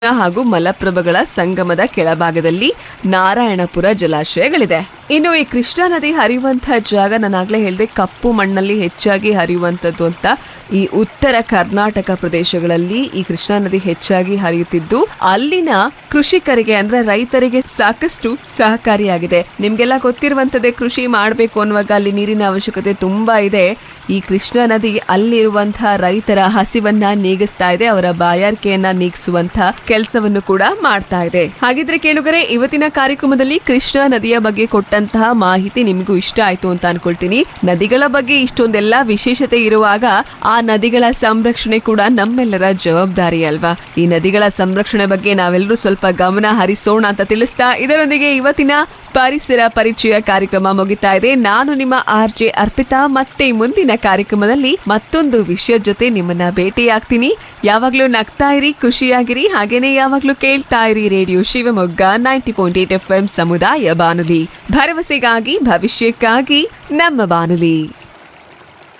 ಹಾಗೂ ಮಲಪ್ರಭಗಳ ಸಂಗಮದ ಕೆಳಭಾಗದಲ್ಲಿ ನಾರಾಯಣಪುರ ಜಲಾಶಯಗಳಿದೆ. ಇನ್ನು ಈ ಕೃಷ್ಣಾ ನದಿ ಹರಿಯುವಂತಹ ಜಾಗ ನಾನಾಗ್ಲೇ ಹೇಳಿದೆ, ಕಪ್ಪು ಮಣ್ಣಲ್ಲಿ ಹೆಚ್ಚಾಗಿ ಹರಿಯುವಂಥದ್ದು ಅಂತ. ಈ ಉತ್ತರ ಕರ್ನಾಟಕ ಪ್ರದೇಶಗಳಲ್ಲಿ ಈ ಕೃಷ್ಣಾ ನದಿ ಹೆಚ್ಚಾಗಿ ಹರಿಯುತ್ತಿದ್ದು ಅಲ್ಲಿನ ಕೃಷಿಕರಿಗೆ ಅಂದ್ರೆ ರೈತರಿಗೆ ಸಾಕಷ್ಟು ಸಹಕಾರಿಯಾಗಿದೆ. ನಿಮ್ಗೆಲ್ಲ ಗೊತ್ತಿರುವಂತದ್ದೇ, ಕೃಷಿ ಮಾಡಬೇಕು ಅನ್ನುವಾಗ ಅಲ್ಲಿ ನೀರಿನ ಅವಶ್ಯಕತೆ ತುಂಬಾ ಇದೆ. ಈ ಕೃಷ್ಣಾ ನದಿ ಅಲ್ಲಿರುವಂತಹ ರೈತರ ಹಸಿವನ್ನ ನೀಗಿಸ್ತಾ ಇದೆ, ಅವರ ಬಾಯಾರಿಕೆಯನ್ನ ನೀಗಿಸುವಂತಹ ಕೆಲಸವನ್ನು ಕೂಡ ಮಾಡ್ತಾ ಇದೆ. ಹಾಗಿದ್ರೆ ಕೇಳುಗರೆ, ಇವತ್ತಿನ ಕಾರ್ಯಕ್ರಮದಲ್ಲಿ ಕೃಷ್ಣಾ ನದಿಯ ಬಗ್ಗೆ ಕೊಟ್ಟಂತಹ ಮಾಹಿತಿ ನಿಮಗೂ ಇಷ್ಟ ಆಯ್ತು ಅಂತ ಅನ್ಕೊಳ್ತೀನಿ. ನದಿಗಳ ಬಗ್ಗೆ ಇಷ್ಟೊಂದೆಲ್ಲ ವಿಶೇಷತೆ ಇರುವಾಗ ಆ ನದಿಗಳ ಸಂರಕ್ಷಣೆ ಕೂಡ ನಮ್ಮೆಲ್ಲರ ಜವಾಬ್ದಾರಿ ಅಲ್ವಾ? ಈ ನದಿಗಳ ಸಂರಕ್ಷಣೆ ಬಗ್ಗೆ ನಾವೆಲ್ಲರೂ ಸ್ವಲ್ಪ ಗಮನ ಹರಿಸೋಣ ಅಂತ ತಿಳಿಸ್ತಾ, ಇದರೊಂದಿಗೆ ಇವತ್ತಿನ ಪರಿಸರ ಪರಿಚಯ ಕಾರ್ಯಕ್ರಮ ಮುಗಿತಾ ಇದೆ. ನಾನು ನಿಮ್ಮ RJ ಅರ್ಪಿತಾ. ಮತ್ತೆ ಮುಂದಿನ ಕಾರ್ಯಕ್ರಮದಲ್ಲಿ ಮತ್ತೊಂದು ವಿಷಯದ ಜೊತೆ ನಿಮ್ಮನ್ನ ಭೇಟಿಯಾಗ್ತೀನಿ. ಯಾವಾಗ್ಲೂ ನಗ್ತಾ ಇರಿ, ಖುಷಿಯಾಗಿರಿ, ಹಾಗೇನೆ ಯಾವಾಗ್ಲೂ ಕೇಳ್ತಾ ಇರಿ ರೇಡಿಯೋ ಶಿವಮೊಗ್ಗ 90.8 FM ಸಮುದಾಯ ಬಾನುಲಿ. ಭರವಸೆಗಾಗಿ ಭವಿಷ್ಯಕ್ಕಾಗಿ ನಮ್ಮ ಬಾನುಲಿ.